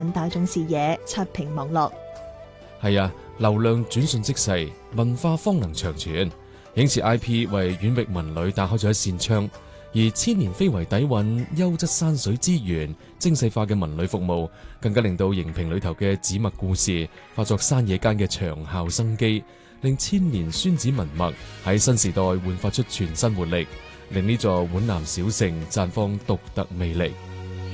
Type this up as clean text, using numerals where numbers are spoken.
大眾視野，刷屏網絡。 係啊，流量轉瞬即逝，文化方能長存。影視 IP 為遠域文旅打開咗一扇窗，而千年非遺底蘊、優質山水資源、精細化嘅文旅服務，更加令到熒屏裏頭嘅紙墨故事化作山野間嘅長效生機，令千年宣紙文墨喺新時代煥發出全新活力，令呢座皖南小城綻放獨特魅力。